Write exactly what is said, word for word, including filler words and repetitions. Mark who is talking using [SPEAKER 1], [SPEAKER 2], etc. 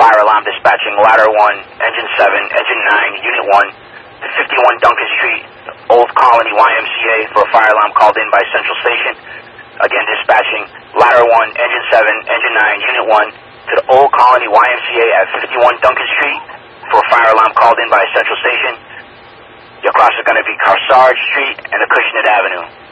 [SPEAKER 1] fire alarm dispatching ladder one, engine seven, engine nine, unit one, to fifty-one Duncan Street, Old Colony Y M C A for a fire alarm called in by Central Station. Again, dispatching ladder one, engine seven, engine nine, unit one, to the Old Colony Y M C A at fifty-one Duncan Street for a fire alarm called in by Central Station. Your cross is going to be Carsard Street and Acushnet Avenue.